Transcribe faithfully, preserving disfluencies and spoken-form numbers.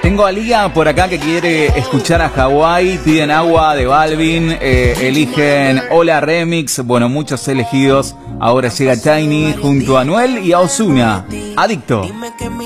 Tengo a Lía por acá que quiere escuchar a Hawái, piden Agua de Balvin, eh, eligen Hola Remix, bueno, muchos elegidos. Ahora llega Tiny junto a Anuel y a Ozuna. Adicto.